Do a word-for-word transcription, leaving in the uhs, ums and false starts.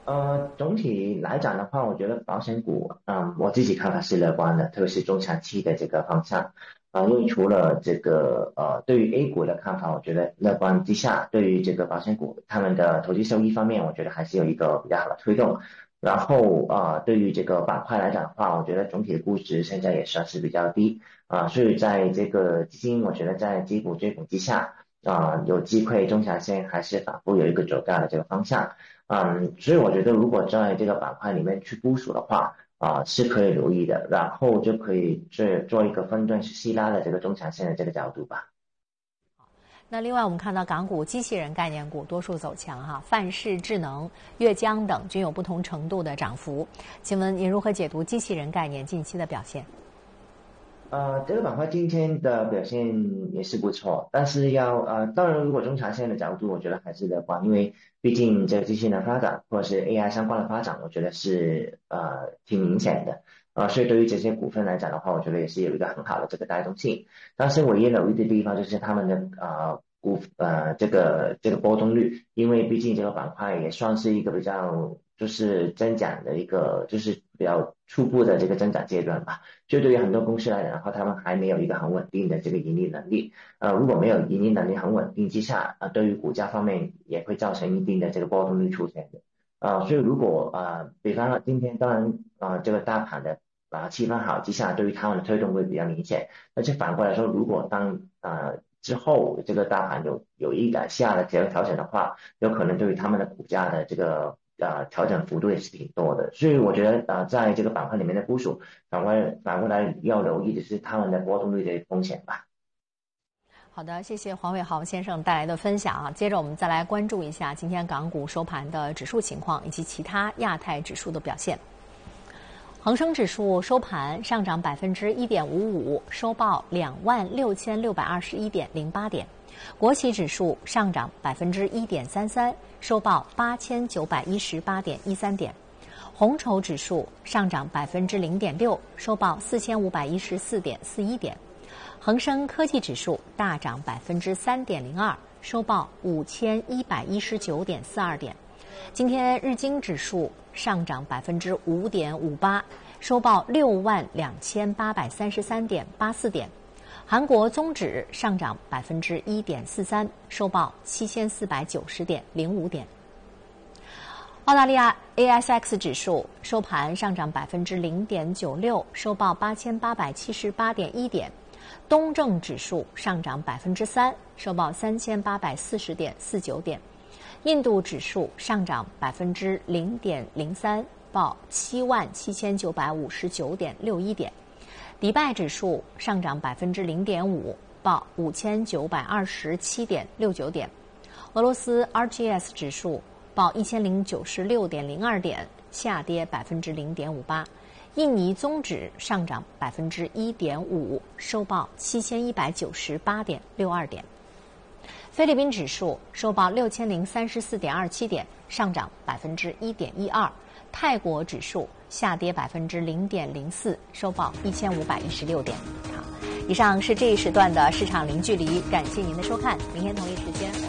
呃，总体来讲的话，我觉得保险股，嗯，我自己看法是乐观的，特别是中长期的这个方向。啊、因为除了这个呃，对于 A 股的看法，我觉得乐观之下，对于这个保险股他们的投机收益方面，我觉得还是有一个比较好的推动。然后啊、呃，对于这个板块来讲的话，我觉得总体的估值现在也算是比较低啊、所以在这个基金，我觉得在击鼓追捧之下，啊、有机会中长线还是反复有一个走高的这个方向。嗯，所以我觉得如果在这个板块里面去部署的话，啊、是可以留意的，然后就可以做做一个分段式吸拉的这个中长线的这个角度吧。 那另外，我们看到港股机器人概念股多数走强哈，范氏智能、粤江等均有不同程度的涨幅。请问您如何解读机器人概念近期的表现？ 呃，这个板块今天的表现也是不错，但是要呃，当然如果中长线的角度，我觉得还是乐观，因为毕竟这个机器人的发展或者是 A I 相关的发展，我觉得是呃挺明显的，呃，所以对于这些股份来讲的话，我觉得也是有一个很好的这个带动性。但是唯一留意的地方就是他们的呃股呃这个这个波动率，因为毕竟这个板块也算是一个比较就是增长的一个就是比较初步的这个增长阶段吧。就对于很多公司来讲的话，他们还没有一个很稳定的这个盈利能力。呃，如果没有盈利能力很稳定之下，呃，对于股价方面也会造成一定的这个波动率出现的。呃，所以如果呃，比方说今天当然呃这个大盘的啊、呃、气氛好之下，对于他们的推动会比较明显。但是反过来说，如果当呃之后这个大盘有有一点下的这个调整的话，有可能对于他们的股价的这个呃调整幅度也是挺多的。所以我觉得呃在这个板块里面的部署，反过来反过来要留意的是他们的波动率的风险吧。 好的，谢谢黄伟豪先生带来的分享啊。接着我们再来关注一下今天港股收盘的指数情况以及其他亚太指数的表现。恒生指数收盘上涨百分之一点五五，收报两万六千六百二十一点零八点。国企指数上涨百分之一点三三，收报八千九百一十八点一三点。红筹指数上涨百分之零点六，收报四千五百一十四点四一点。恒生科技指数大涨百分之三点零二，收报五千一百一十九点四二点。今天日经指数上涨百分之五点五八，收报六万两千八百三十三点八四点。韩国综指上涨百分之一点四三，收报七千四百九十点零五点。澳大利亚 A S X 指数收盘上涨百分之零点九六，收报八千八百七十八点一点。东证指数上涨百分之三，收报三千八百四十点四九点。印度指数上涨百分之零点零三，报七万七千九百五十九点六一点。迪拜指数上涨百分之零点五，报五千九百二十七点六九点。俄罗斯 R G S 指数报一千零九十六点零二点，下跌百分之零点五八。印尼综指上涨百分之一点五，收报七千一百九十八点六二点。菲律宾指数收报六千零三十四点二七点，上涨百分之一点一二。泰国指数下跌百分之零点零四，收报一千五百一十六点。好，以上是这一时段的市场零距离，感谢您的收看，明天同一时间。